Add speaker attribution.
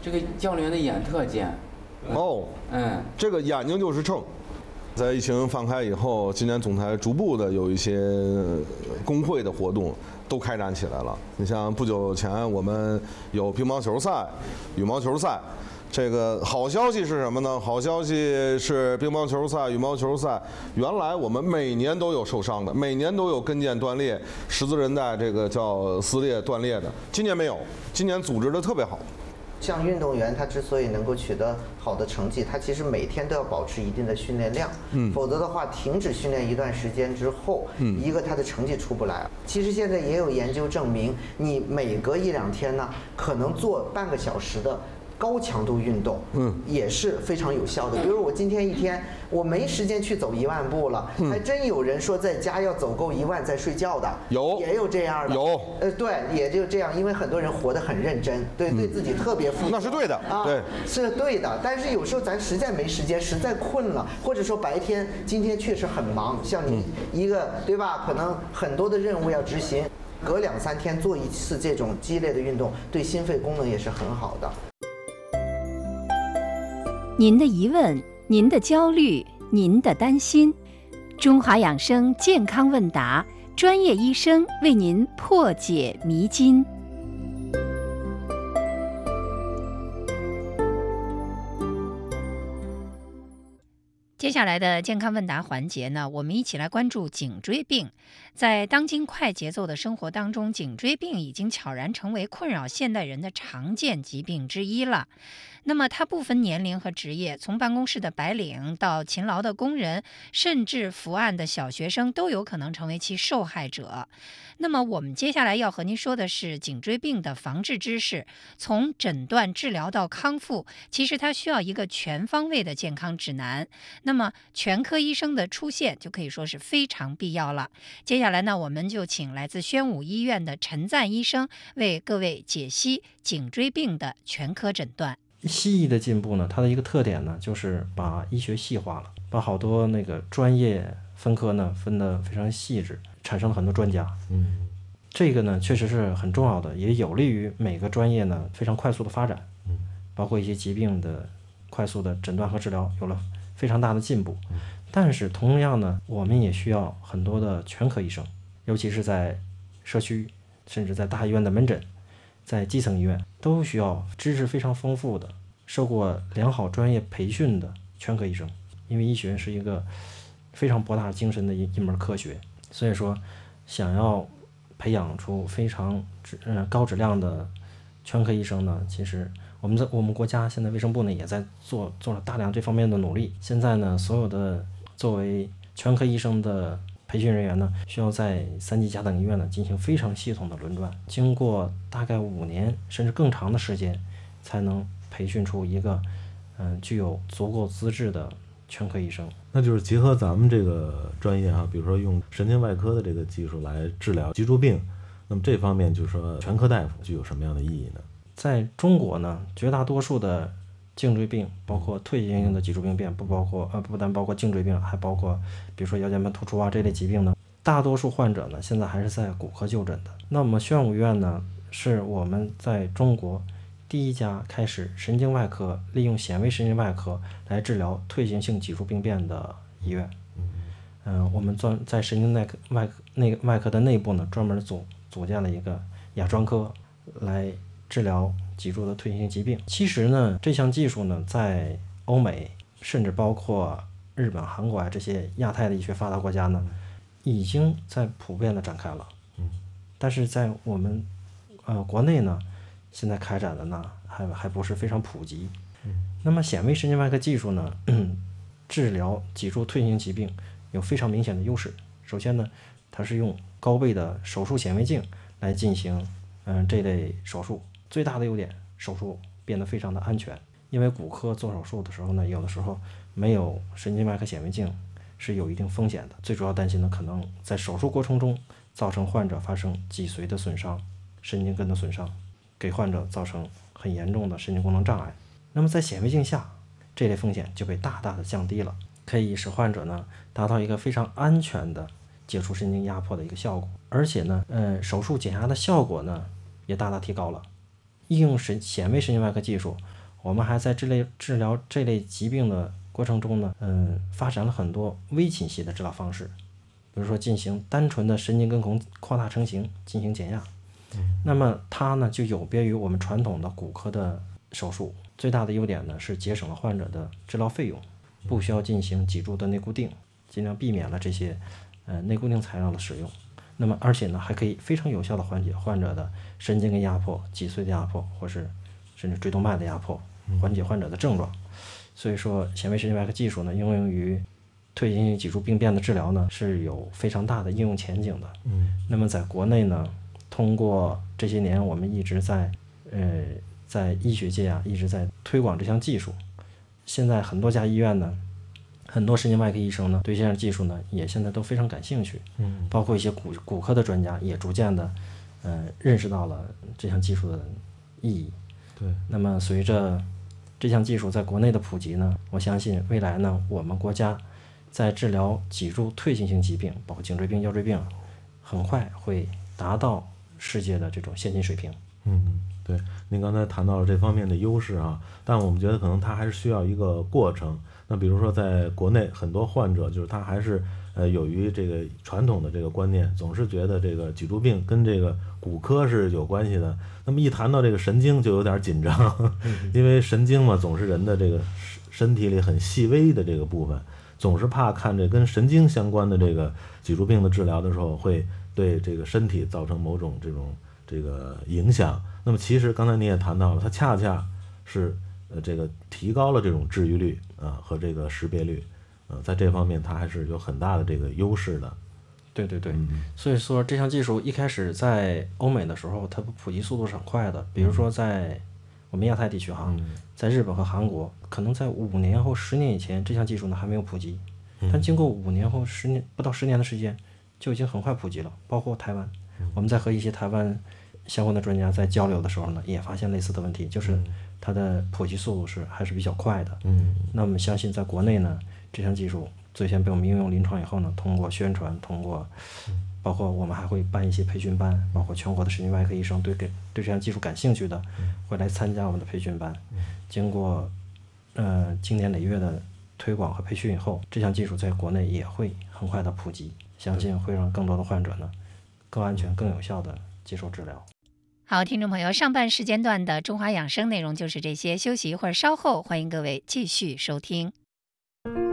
Speaker 1: 这个教练的眼特尖。
Speaker 2: 哦，这个眼睛就是秤。在疫情放开以后，今年总台逐步的有一些工会的活动都开展起来了。你像不久前我们有乒乓球赛、羽毛球赛。这个好消息是什么呢？好消息是乒乓球赛、羽毛球赛，原来我们每年都有受伤的，每年都有跟腱断裂、十字韧带这个叫撕裂断裂的，今年没有，今年组织的特别好。
Speaker 3: 像运动员他之所以能够取得好的成绩，他其实每天都要保持一定的训练量，否则的话停止训练一段时间之后，一个他的成绩出不来。其实现在也有研究证明，你每隔1-2天呢，可能做半个小时的高强度运动，也是非常有效的。比如我今天一天我没时间去走1万步了，还真有人说在家要走够1万再睡觉的，也有这样的，对，也就这样，因为很多人活得很认真，对自己特别负责，
Speaker 2: 那是对的啊，对，
Speaker 3: 是对的。但是有时候咱实在没时间，实在困了，或者说白天今天确实很忙，像你一个对吧，可能很多的任务要执行，隔2-3天做一次这种激烈的运动，对心肺功能也是很好的。
Speaker 4: 您的疑问，您的焦虑，您的担心，中华养生健康问答，专业医生为您破解迷津。接下来的健康问答环节呢，我们一起来关注颈椎病。在当今快节奏的生活当中，颈椎病已经悄然成为困扰现代人的常见疾病之一了。那么它不分年龄和职业，从办公室的白领到勤劳的工人，甚至伏案的小学生都有可能成为其受害者。那么我们接下来要和您说的是颈椎病的防治知识，从诊断、治疗到康复，其实它需要一个全方位的健康指南。那么全科医生的出现就可以说是非常必要了。接下来呢，我们就请来自宣武医院的陈赞医生为各位解析颈椎病的全科诊断。
Speaker 5: 西医的进步呢，它的一个特点呢，就是把医学细化了，把好多那个专业分科呢分得非常细致，产生了很多专家。这个呢确实是很重要的，也有利于每个专业呢非常快速的发展。包括一些疾病的快速的诊断和治疗有了非常大的进步。但是同样呢，我们也需要很多的全科医生，尤其是在社区，甚至在大医院的门诊，在基层医院都需要知识非常丰富的、受过良好专业培训的全科医生。因为医学是一个非常博大精深的一门科学，所以说想要培养出非常高质量的全科医生呢，其实我们国家现在卫生部呢也在做了大量这方面的努力。现在呢，所有的作为全科医生的培训人员呢，需要在3级甲等医院呢进行非常系统的轮转，经过大概5年甚至更长的时间，才能培训出一个具有足够资质的全科医生。
Speaker 6: 那就是结合咱们这个专业比如说用神经外科的这个技术来治疗脊柱病，那么这方面就是说全科大夫具有什么样的意义呢？
Speaker 5: 在中国呢，绝大多数的颈椎病，包括退行性的脊柱病变，不但包括颈椎病，还包括比如说腰间盘突出这类疾病呢，大多数患者呢现在还是在骨科就诊的。那么宣武医院呢，是我们在中国第一家开始神经外科利用显微神经外科来治疗退行性脊柱病变的医院。我们在神经外科的内部呢，专门组建了一个亚专科来治疗脊柱的退行性疾病。其实呢，这项技术呢，在欧美甚至包括日本、韩国这些亚太的医学发达国家呢，已经在普遍的展开了。但是在我们国内呢，现在开展的呢还不是非常普及。那么显微神经外科技术呢，治疗脊柱退行性疾病有非常明显的优势。首先呢，它是用高倍的手术显微镜来进行这类手术。最大的优点，手术变得非常的安全。因为骨科做手术的时候呢，有的时候没有神经外科显微镜是有一定风险的。最主要担心的可能在手术过程中造成患者发生脊髓的损伤、神经根的损伤，给患者造成很严重的神经功能障碍。那么在显微镜下，这类风险就被大大的降低了，可以使患者呢达到一个非常安全的解除神经压迫的一个效果。而且呢，手术减压的效果呢也大大提高了。 应用显微神经外科技术，我们还在治疗这类疾病的过程中呢，发展了很多微侵袭的治疗方式，比如说进行单纯的神经根孔扩大成型进行减压。那么它呢就有别于我们传统的骨科的手术，最大的优点呢是节省了患者的治疗费用，不需要进行脊柱的内固定，尽量避免了这些内固定材料的使用。那么而且呢还可以非常有效的缓解患者的神经根压迫、脊髓的压迫，或是甚至椎动脉的压迫，缓解患者的症状。所以说显微神经外科技术呢应用于退行性脊柱病变的治疗呢是有非常大的应用前景的。那么在国内呢，通过这些年我们一直在医学界一直在推广这项技术。现在很多家医院呢，很多神经外科医生呢对这项技术呢也现在都非常感兴趣。包括一些骨科的专家也逐渐的认识到了这项技术的意义。
Speaker 6: 对。
Speaker 5: 那么随着这项技术在国内的普及呢，我相信未来呢我们国家在治疗脊柱退行性疾病，包括颈椎病、腰椎病，很快会达到世界的这种先进水平。
Speaker 6: 对，您刚才谈到了这方面的优势但我们觉得可能它还是需要一个过程。那比如说在国内很多患者就是他还是由于这个传统的这个观念，总是觉得这个脊柱病跟这个骨科是有关系的。那么一谈到这个神经就有点紧张，因为神经嘛总是人的这个身体里很细微的这个部分，总是怕看这跟神经相关的这个脊柱病的治疗的时候会对这个身体造成某种这个影响。那么其实刚才你也谈到了，它恰恰是这个提高了这种治愈率和这个识别率，在这方面它还是有很大的这个优势的。
Speaker 5: 对，所以说这项技术一开始在欧美的时候，它普及速度是很快的。比如说在我们亚太地区在日本和韩国，可能在5年后10年以前，这项技术呢还没有普及，但经过5年后10年不到10年的时间，就已经很快普及了。包括台湾，我们在和一些台湾相关的专家在交流的时候呢，也发现类似的问题，就是它的普及速度还是比较快的。那我们相信在国内呢，这项技术最先被我们应用临床以后呢，通过宣传，通过包括我们还会办一些培训班，包括全国的神经外科医生对这项技术感兴趣的会来参加我们的培训班。经过经年累月的推广和培训以后，这项技术在国内也会很快的普及，相信会让更多的患者呢更安全、更有效的接受治疗。
Speaker 4: 好，听众朋友，上半时间段的中华养生内容就是这些，休息一会儿，稍后欢迎各位继续收听。